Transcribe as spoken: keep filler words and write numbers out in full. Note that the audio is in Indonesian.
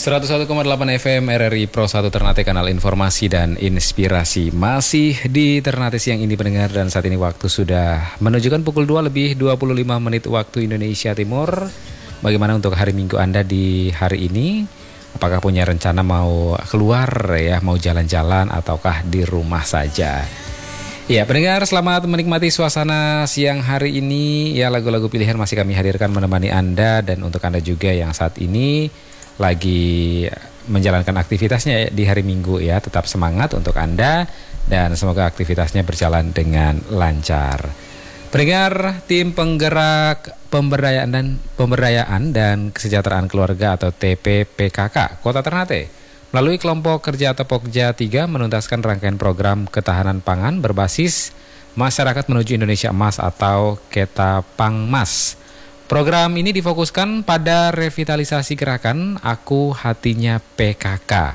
seratus satu koma delapan F M R R I Pro satu Ternate, kanal informasi dan inspirasi. Masih di Ternate siang ini pendengar, dan saat ini waktu sudah menunjukkan pukul dua lebih dua puluh lima menit waktu Indonesia Timur. Bagaimana untuk hari Minggu Anda di hari ini? Apakah punya rencana mau keluar ya, mau jalan-jalan ataukah di rumah saja? Ya pendengar, selamat menikmati suasana siang hari ini. Ya, lagu-lagu pilihan masih kami hadirkan menemani Anda, dan untuk Anda juga yang saat ini lagi menjalankan aktivitasnya di hari Minggu ya, tetap semangat untuk Anda dan semoga aktivitasnya berjalan dengan lancar. Pendengar, tim penggerak pemberdayaan dan pemberdayaan dan kesejahteraan keluarga atau T P P K K Kota Ternate melalui kelompok kerja atau Pokja tiga menuntaskan rangkaian program ketahanan pangan berbasis masyarakat menuju Indonesia Emas atau Ketapangmas. Program ini difokuskan pada revitalisasi gerakan Aku Hatinya P K K